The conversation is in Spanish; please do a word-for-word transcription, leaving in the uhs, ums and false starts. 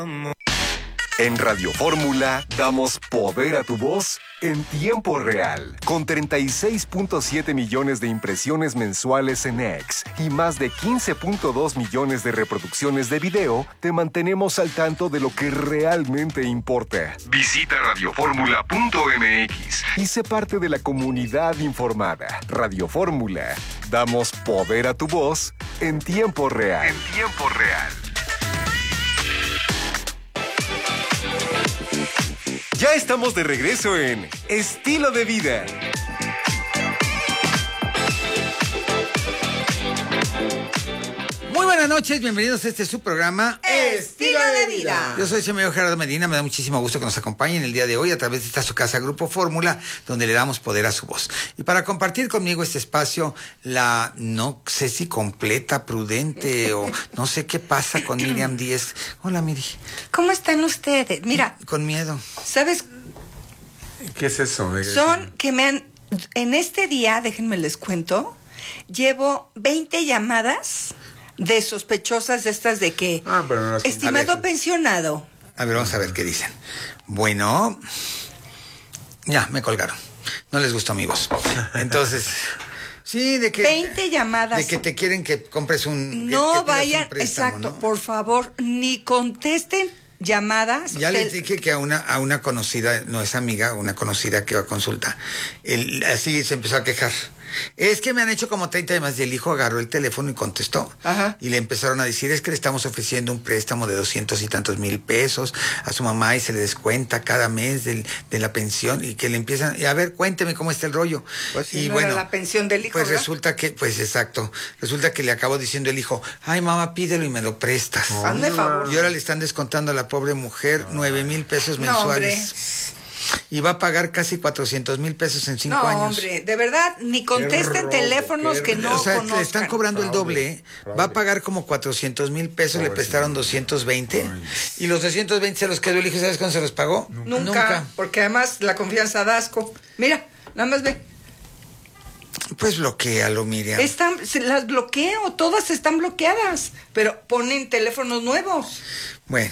En Radio Fórmula damos poder a tu voz en tiempo real. Con treinta y seis punto siete millones de impresiones mensuales en X y más de quince punto dos millones de reproducciones de video, te mantenemos al tanto de lo que realmente importa. Visita radio fórmula punto m x y sé parte de la comunidad informada. Radio Fórmula. Damos poder a tu voz en tiempo real. En tiempo real. Ya estamos de regreso en Estilo de Vida. Muy buenas noches, bienvenidos a este su programa Estilo de Vida. Yo soy el señor Gerardo Medina, me da muchísimo gusto que nos acompañen el día de hoy a través de esta su casa Grupo Fórmula, donde le damos poder a su voz. Y para compartir conmigo este espacio, la no sé si completa, prudente o no sé qué pasa con Miriam Díez. Hola, Miri. ¿Cómo están ustedes? Mira, Con miedo. ¿sabes? ¿Qué es eso? Son que me han... En este día, déjenme les cuento, llevo veinte llamadas de sospechosas de estas de que... Ah, pero no las... Estimado A ver. pensionado. A ver, vamos a ver qué dicen. Bueno, ya, me colgaron. No les gustó mi voz. Entonces, sí, de que... veinte llamadas. De que te quieren que compres un... que- No que pidas vayan, un préstamo, exacto, ¿no? por favor, ni contesten llamadas. Ya que- les dije que a una, a una conocida, no es amiga, una conocida que va a consulta, el- así se empezó a quejar. Es que me han hecho como treinta llamadas y el hijo agarró el teléfono y contestó. Ajá. Y le empezaron a decir, es que le estamos ofreciendo un préstamo de doscientos y tantos mil pesos a su mamá y se le descuenta cada mes del, de la pensión y que le empiezan, y a ver, cuénteme cómo está el rollo. Pues sí, y no era la pensión del hijo, pues ¿verdad? resulta que, pues exacto, resulta que le acabó diciendo el hijo, ay mamá, pídelo y me lo prestas. Hazme favor. Y ahora le están descontando a la pobre mujer nueve mil pesos No, mensuales. Y va a pagar casi cuatrocientos mil pesos en cinco No, años. hombre, de verdad, ni contesten robo, teléfonos qué que no O sea, conozcan. le están cobrando el Fraude, doble, ¿eh? fraude. Va a pagar como cuatrocientos mil pesos, le Pobrecito. prestaron doscientos veinte. Y los doscientos veinte se los quedó el hijo, ¿sabes cuándo se los pagó? Nunca, porque además la confianza da asco. Mira, nada más ve. Pues bloquéalo, Miriam. Están, se las bloqueo, todas están bloqueadas, pero ponen teléfonos nuevos. Bueno,